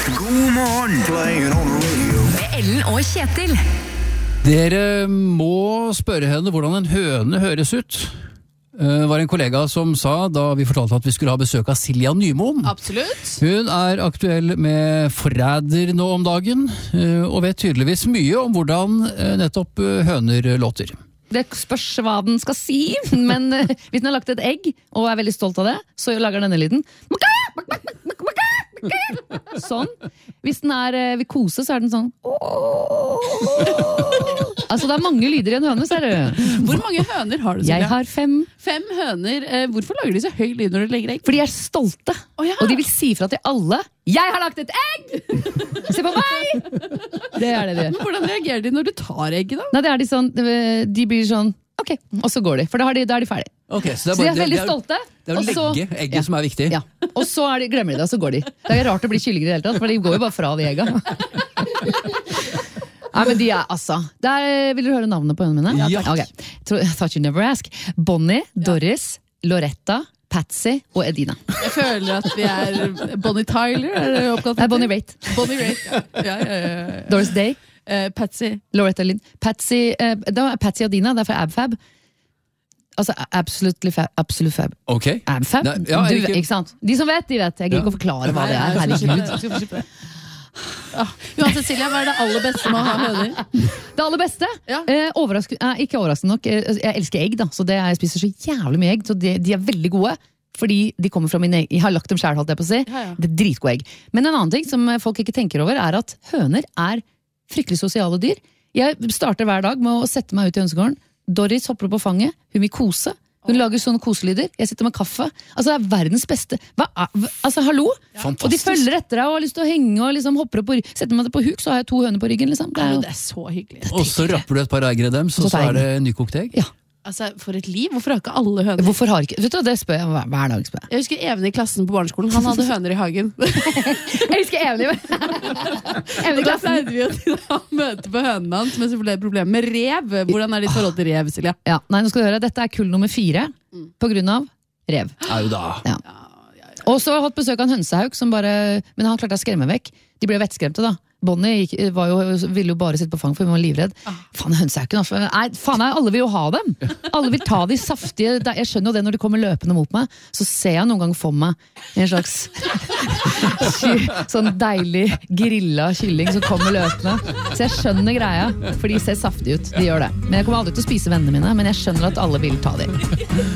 God morgen, playing on the radio. Med Ellen og Kjetil. Dere må spørre henne hvordan en høne høres ut. Det var en kollega som sa da vi fortalte at vi skulle ha besøk av Silja Nymoen. Absolutt. Hun er aktuell med Forræder nå om dagen, og vet tydeligvis mye om hvordan nettopp høner låter. Det spørs hva den skal si, men hvis den har lagt et egg og er veldig stolt av det, så lager denne lyden. Sånn. Hvis den vil kose, så er den sånn. Altså det er mange lyder i en høne, ser du. Hvor mange høner har du, Silja? Jeg har 5. 5 høner. Hvorfor lager de så høy lyd når du legger egg? For de er stolte, ja. og de vil si fra til alle. Jeg har lagt et egg! Se på meg! Det er det de gjør. Men hvordan reagerer de når du tar egget da? Nei, det er de blir sånn, ok, og så går de, for da er de ferdig. Okay, så de er veldig stolte. Det er å legge egget som er viktig. Ja. Og så glemmer de det, og så går de. Det er rart å bli kyllinger i det hele tatt, for de går jo bare fra de egga. Nei, men de er altså vil du høre navnet på hønene mine? Ja. Okay. Thought you never ask. Bonnie, Doris, Loretta, Patsy og Edina. Jeg føler at vi er Bonnie Tyler. Er det oppkalt? Nei, Bonnie Raitt. Bonnie Raitt, ja. Doris Day. Patsy. Loretta Lynn. Patsy og Dina, det er fra AbFab. Altså absolutely fab. Ok. AbFab. Ja, ikke sant? De som vet, de vet. Jeg gidder ikke å forklare hva det er. Herregud. Uansett, Silja, hva er det aller beste med å ha høner? Det aller beste? Ja. Ikke overraskende nok. Jeg elsker egg, da, så jeg spiser så jævlig mye egg. Så de er veldig gode. Fordi de kommer fra mine egg. Jeg har lagt dem selv, holdt jeg på å si. Ja. Det er dritgode egg. Men en annen ting som folk ikke tenker over, er at høner er fryktelig sosiale dyr. Jeg starter hver dag med å sette meg ut i hønsegården. Doris hopper på fanget, hun vil kose. Hun lager sånne koselyder. Jeg sitter med kaffe. Altså, det er verdens beste. Altså, hallo? Fantastisk. Og de følger etter deg og har lyst til å henge og liksom hopper opp setter meg det på huk, så har jeg 2 høner på ryggen. Liksom. Det er så hyggelig. Og så rapper du et par egger i dem, så er det nykokt egg. Ja. Altså, for et liv. Hvorfor har ikke alle høner? Hvorfor har ikke? Vet du, det spør jeg hver dag. Jeg husker Even i klassen på barneskolen. Han hadde høner i hagen. Jeg husker Even i Da pleide vi å møte på hønene hans, men så ble det problem med rev. Hvordan er ditt forhold til rev, Silja? Ja, nei, nå skal du høre. Dette er kull nummer 4 på grunn av rev. Au da. Ja. Og så har jeg hatt besøk av en hønsehauk som men han klarte å skremme vekk. De ble vettskremte da. Bonnie ville jo bare sitte på fang for hun var livredd. Faen, hønsehauken. Nei, faen, alle vil jo ha dem. Alle vil ta de saftige. Jeg skjønner jo det når de kommer løpende mot meg. Så ser jeg noen gang for meg en slags sånn deilig grilla kylling som kommer løpende. Så jeg skjønner greia, for de ser saftige ut. De gjør det. Men jeg kommer aldri til å spise vennene mine, men jeg skjønner at alle vil ta dem.